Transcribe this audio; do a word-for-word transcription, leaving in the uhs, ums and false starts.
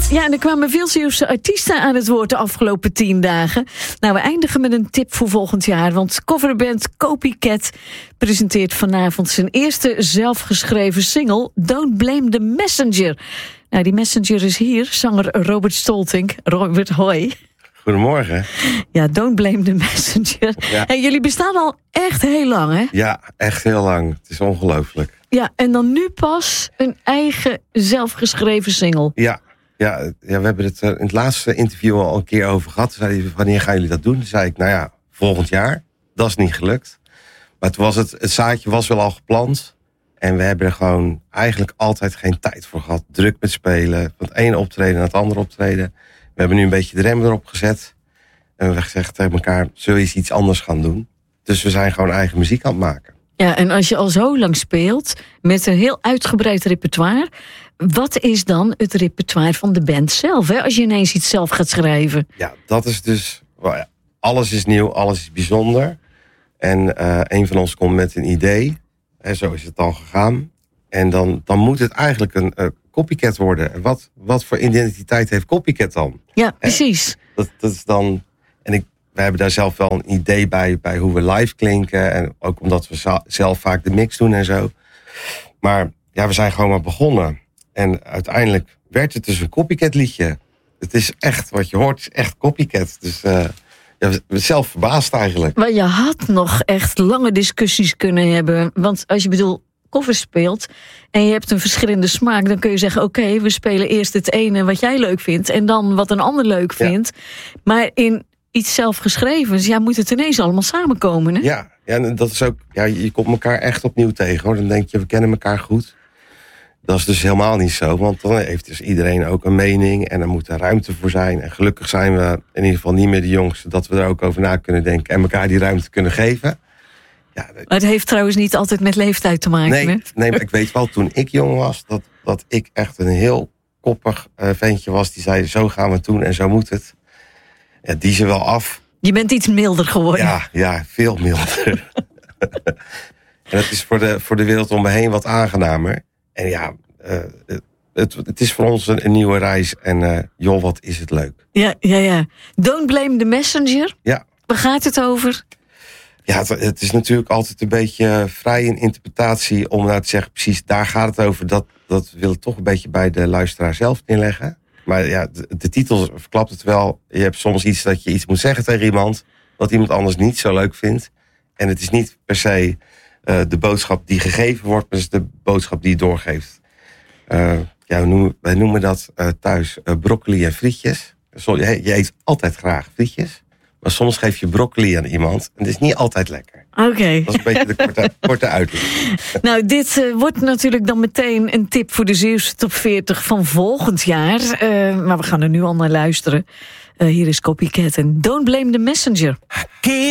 Ja, en er kwamen veel Zeeuwse artiesten aan het woord de afgelopen tien dagen. Nou, we eindigen met een tip voor volgend jaar. Want coverband Copycat presenteert vanavond zijn eerste zelfgeschreven single Don't Blame the Messenger. Nou, die messenger is hier, zanger Robert Stoltink. Robert, hoi. Goedemorgen. Ja, Don't Blame the Messenger. Ja. En jullie bestaan al echt heel lang, hè? Ja, echt heel lang. Het is ongelooflijk. Ja, en dan nu pas een eigen zelfgeschreven single. Ja, ja, ja we hebben het er in het laatste interview al een keer over gehad. Toen zei hij, wanneer gaan jullie dat doen? Toen zei ik, nou ja, volgend jaar. Dat is niet gelukt. Maar toen was het, het zaadje was wel al geplant. En we hebben er gewoon eigenlijk altijd geen tijd voor gehad. Druk met spelen, van het ene optreden naar het andere optreden. We hebben nu een beetje de rem erop gezet. En we hebben gezegd tegen elkaar, zul je eens iets anders gaan doen? Dus we zijn gewoon eigen muziek aan het maken. Ja, en als je al zo lang speelt, met een heel uitgebreid repertoire, wat is dan het repertoire van de band zelf, hè? Als je ineens iets zelf gaat schrijven? Ja, dat is dus, well ja, alles is nieuw, alles is bijzonder. En uh, een van ons komt met een idee. En zo is het dan gegaan. En dan, dan moet het eigenlijk een uh, copycat worden. En wat, wat voor identiteit heeft copycat dan? Ja, precies. Dat, dat is dan. En ik, wij hebben daar zelf wel een idee bij, bij hoe we live klinken. En ook omdat we za- zelf vaak de mix doen en zo. Maar ja, we zijn gewoon maar begonnen. En uiteindelijk werd het dus een copycat liedje. Het is echt, wat je hoort, is echt copycat. Dus uh, ja, we zijn zelf verbaasd eigenlijk. Maar je had nog echt lange discussies kunnen hebben. Want als je bedoel covers speelt en je hebt een verschillende smaak, dan kun je zeggen, oké, okay, we spelen eerst het ene wat jij leuk vindt en dan wat een ander leuk vindt. Ja. Maar in iets zelfgeschrevens, ja, moet het ineens allemaal samenkomen, hè? Ja, ja, en dat is ook, ja, je komt elkaar echt opnieuw tegen, hoor. Dan denk je, we kennen elkaar goed. Dat is dus helemaal niet zo, want dan heeft dus iedereen ook een mening en er moet er ruimte voor zijn. En gelukkig zijn we in ieder geval niet meer de jongsten, dat we er ook over na kunnen denken en elkaar die ruimte kunnen geven. Ja, maar het heeft trouwens niet altijd met leeftijd te maken, nee, hè? Nee, maar ik weet wel, toen ik jong was, dat, dat ik echt een heel koppig uh, ventje was. Die zei, zo gaan we het doen en zo moet het. Ja, die ze wel af. Je bent iets milder geworden. Ja, ja, veel milder. En het is voor de, voor de wereld om me heen wat aangenamer. En ja, uh, het, het is voor ons een, een nieuwe reis. En uh, joh, wat is het leuk. Ja, ja, ja. Don't blame the messenger. Ja. Waar gaat het over? Ja, het, het is natuurlijk altijd een beetje vrij in interpretatie om nou te zeggen, precies daar gaat het over. Dat, dat wil ik toch een beetje bij de luisteraar zelf inleggen. Maar ja, de, de titel verklapt het wel. Je hebt soms iets dat je iets moet zeggen tegen iemand, wat iemand anders niet zo leuk vindt. En het is niet per se uh, de boodschap die gegeven wordt, maar het is de boodschap die je doorgeeft. Uh, ja, wij noemen, wij noemen dat uh, thuis uh, broccoli en frietjes. Zo, je, je eet altijd graag frietjes. Maar soms geef je broccoli aan iemand en het is niet altijd lekker. Oké. Okay. Dat is een beetje de korte, korte uitleg. Nou, dit uh, wordt natuurlijk dan meteen een tip voor de Zeeuwse Top veertig van volgend jaar. Uh, maar we gaan er nu al naar luisteren. Uh, hier is Copycat en Don't Blame the Messenger.